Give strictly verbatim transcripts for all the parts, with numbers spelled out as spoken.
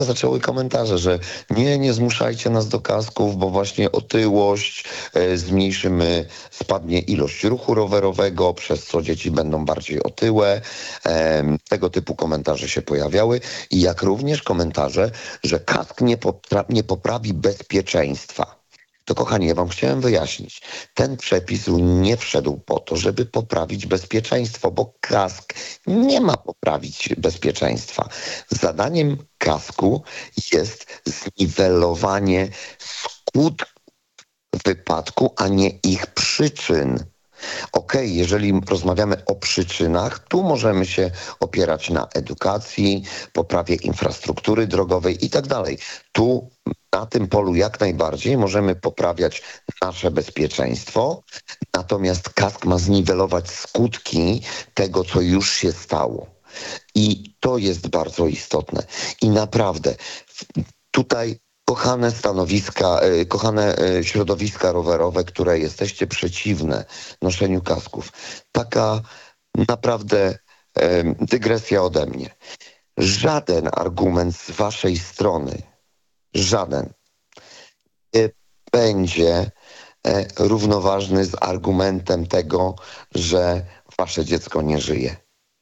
zaczęły komentarze, że nie, nie zmuszajcie nas do kasków, bo właśnie otyłość, e, zmniejszymy, spadnie ilość ruchu rowerowego, przez co dzieci będą bardziej otyłe. E, tego typu komentarze się pojawiały i jak również komentarze, że kask nie, popra- nie poprawi bezpieczeństwa. To kochani, ja wam chciałem wyjaśnić. Ten przepis nie wszedł po to, żeby poprawić bezpieczeństwo, bo kask nie ma poprawić bezpieczeństwa. Zadaniem kasku jest zniwelowanie skutków wypadku, a nie ich przyczyn. Okej, okay, jeżeli rozmawiamy o przyczynach, tu możemy się opierać na edukacji, poprawie infrastruktury drogowej i tak dalej. Tu na tym polu jak najbardziej możemy poprawiać nasze bezpieczeństwo, natomiast kask ma zniwelować skutki tego, co już się stało. I to jest bardzo istotne. I naprawdę tutaj kochane stanowiska, kochane środowiska rowerowe, które jesteście przeciwne noszeniu kasków. Taka naprawdę dygresja ode mnie. Żaden argument z waszej strony, żaden, nie będzie równoważny z argumentem tego, że wasze dziecko nie żyje.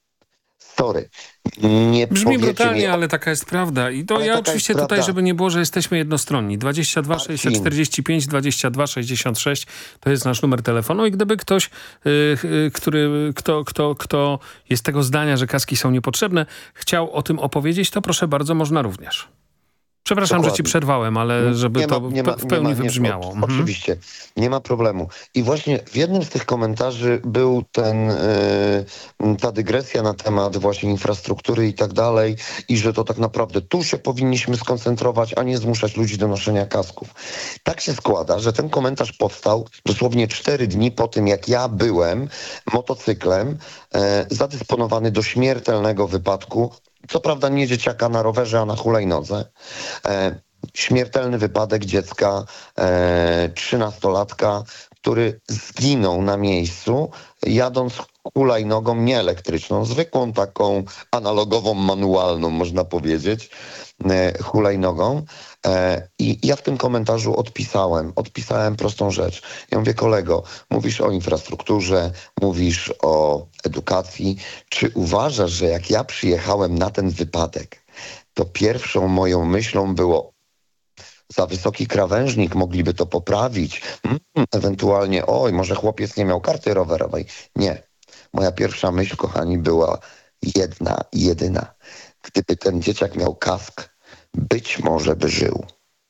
Sorry. Nie Brzmi powiecie brutalnie, mi o... ale taka jest prawda. I to Ale ja taka oczywiście jest tutaj, prawda. żeby nie było, że jesteśmy jednostronni. dwadzieścia dwa sześćset czterdzieści pięć dwadzieścia dwa sześćdziesiąt sześć to jest nasz numer telefonu i gdyby ktoś, yy, yy, który, kto, kto, kto jest tego zdania, że kaski są niepotrzebne, chciał o tym opowiedzieć, to proszę bardzo, można również. Przepraszam, Dokładnie. że ci przerwałem, ale żeby nie ma, to nie ma, w pełni nie ma, wybrzmiało. Nie, Mhm. Oczywiście, nie ma problemu. I właśnie w jednym z tych komentarzy był ten, yy, ta dygresja na temat właśnie infrastruktury i tak dalej i że to tak naprawdę tu się powinniśmy skoncentrować, a nie zmuszać ludzi do noszenia kasków. Tak się składa, że ten komentarz powstał dosłownie cztery dni po tym, jak ja byłem motocyklem yy, zadysponowany do śmiertelnego wypadku. Co prawda nie dzieciaka na rowerze, a na hulajnodze. E, śmiertelny wypadek dziecka, e, trzynastolatka, który zginął na miejscu, jadąc hulajnogą nie elektryczną, zwykłą taką analogową, manualną, można powiedzieć, e, hulajnogą. E, I ja w tym komentarzu odpisałem, odpisałem prostą rzecz. Ja mówię, kolego, mówisz o infrastrukturze, mówisz o edukacji. Czy uważasz, że jak ja przyjechałem na ten wypadek, to pierwszą moją myślą było za wysoki krawężnik, mogliby to poprawić, mm, ewentualnie oj, może chłopiec nie miał karty rowerowej. Nie. Moja pierwsza myśl, kochani, była jedna, jedyna. Gdyby ten dzieciak miał kask, być może by żył.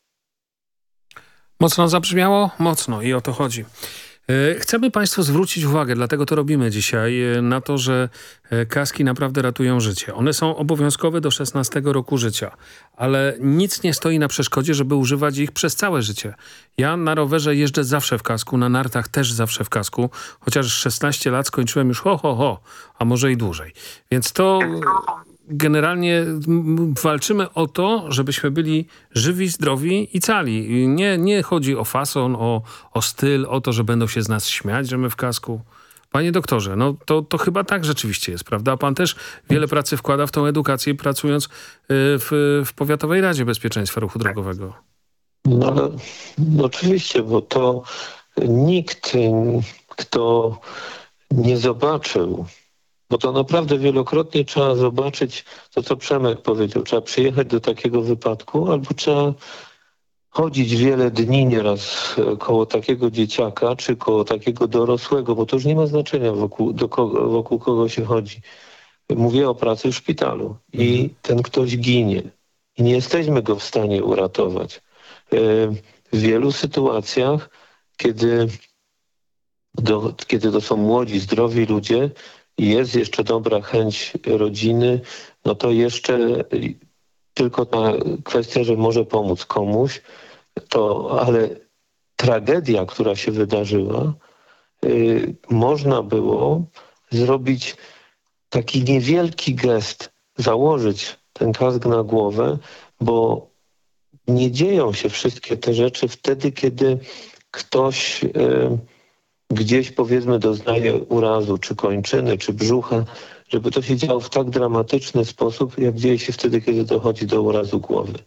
Mocno zabrzmiało? Mocno i o to chodzi. Chcemy Państwu zwrócić uwagę, dlatego to robimy dzisiaj, na to, że kaski naprawdę ratują życie. One są obowiązkowe do szesnastego roku życia, ale nic nie stoi na przeszkodzie, żeby używać ich przez całe życie. Ja na rowerze jeżdżę zawsze w kasku, na nartach też zawsze w kasku, chociaż szesnaście lat skończyłem już ho, ho, ho, a może i dłużej. Więc to... Generalnie walczymy o to, żebyśmy byli żywi, zdrowi i cali. Nie, nie chodzi o fason, o, o styl, o to, że będą się z nas śmiać, że my w kasku. Panie doktorze, no to, to chyba tak rzeczywiście jest, prawda? Pan też wiele pracy wkłada w tą edukację, pracując w, w Powiatowej Radzie Bezpieczeństwa Ruchu Drogowego. No ale no oczywiście, bo to nikt, kto nie zobaczył, bo to naprawdę wielokrotnie trzeba zobaczyć to, co Przemek powiedział. Trzeba przyjechać do takiego wypadku albo trzeba chodzić wiele dni nieraz koło takiego dzieciaka czy koło takiego dorosłego, bo to już nie ma znaczenia wokół, do kogo, wokół kogo się chodzi. Mówię o pracy w szpitalu i ten ktoś ginie i nie jesteśmy go w stanie uratować. W wielu sytuacjach, kiedy, do, kiedy to są młodzi, zdrowi ludzie, jest jeszcze dobra chęć rodziny, no to jeszcze tylko ta kwestia, że może pomóc komuś, to, ale tragedia, która się wydarzyła, yy, można było zrobić taki niewielki gest, założyć ten kask na głowę, bo nie dzieją się wszystkie te rzeczy wtedy, kiedy ktoś... Yy, gdzieś powiedzmy doznaje urazu, czy kończyny, czy brzucha, żeby to się działo w tak dramatyczny sposób, jak dzieje się wtedy, kiedy dochodzi do urazu głowy.